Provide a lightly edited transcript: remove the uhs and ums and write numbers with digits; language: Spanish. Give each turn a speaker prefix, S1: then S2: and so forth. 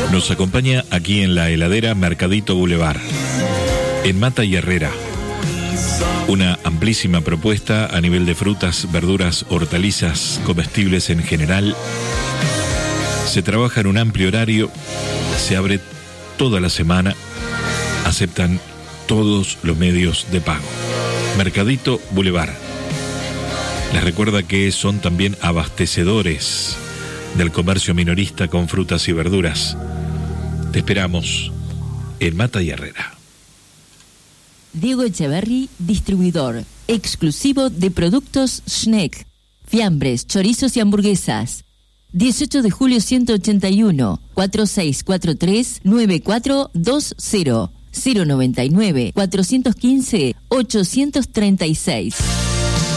S1: Nos acompaña aquí en la heladera Mercadito Boulevard, en Mata y Herrera. Una amplísima propuesta a nivel de frutas, verduras, hortalizas, comestibles en general. Se trabaja en un amplio horario, se abre toda la semana, aceptan todos los medios de pago. Mercadito Boulevard. Les recuerda que son también abastecedores del comercio minorista con frutas y verduras. Te esperamos en Mata y Herrera.
S2: Diego Echeverry, distribuidor exclusivo de productos Schneck, fiambres, chorizos y hamburguesas. 18 de julio 181, 4643-9420, 099-415-836.